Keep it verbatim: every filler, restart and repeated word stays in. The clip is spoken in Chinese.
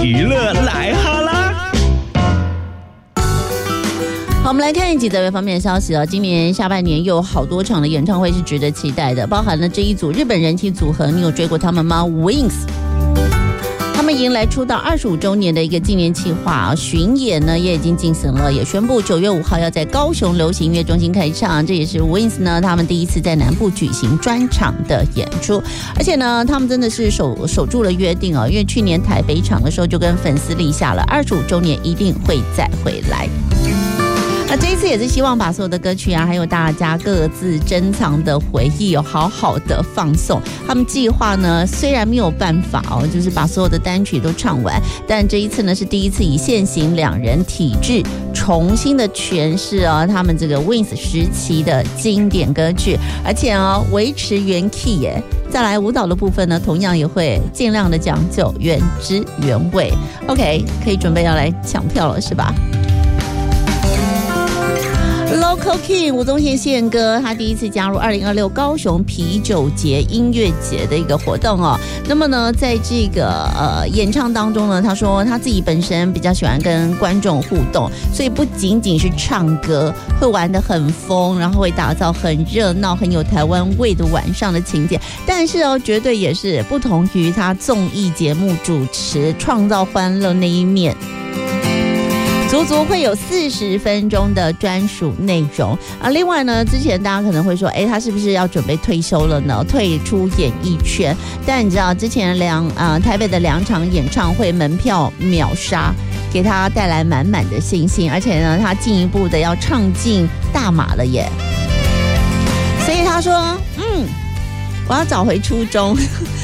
娱乐来哈啦。 好，我们来看几则方面的消息哦。今年下半年又有好多场的演唱会是值得期待的，包含了这一组日本人气组合，你有追过他们吗 ？Wings。他们迎来出道二十五周年的一个纪念企划，巡演呢也已经进行了，也宣布九月五号要在高雄流行音乐中心开唱，这也是 Wings 呢他们第一次在南部举行专场的演出，而且呢他们真的是守守住了约定哦，因为去年台北场的时候就跟粉丝立下了二十五周年一定会再回来。那这一次也是希望把所有的歌曲啊，还有大家各自珍藏的回忆有好好的放送。他们计划呢，虽然没有办法哦，就是把所有的单曲都唱完，但这一次呢是第一次以现行两人体制重新的诠释哦，他们这个 Wings 时期的经典歌曲，而且哦维持原 key 耶。再来舞蹈的部分呢，同样也会尽量的讲究原汁原味。OK， 可以准备要来抢票了，是吧？Local King 吴宗宪宪哥，他第一次加入二零二六高雄啤酒节音乐节的一个活动哦。那么呢，在这个呃演唱当中呢，他说他自己本身比较喜欢跟观众互动，所以不仅仅是唱歌，会玩得很疯，然后会打造很热闹、很有台湾味的晚上的情节。但是哦，绝对也是不同于他综艺节目主持、创造欢乐那一面。足足会有四十分钟的专属内容啊！另外呢，之前大家可能会说，哎，他是不是要准备退休了呢？退出演艺圈？但你知道，之前两啊、呃、台北的两场演唱会门票秒杀，给他带来满满的信心，而且呢，他进一步的要唱进大马了耶！所以他说，嗯，我要找回初衷。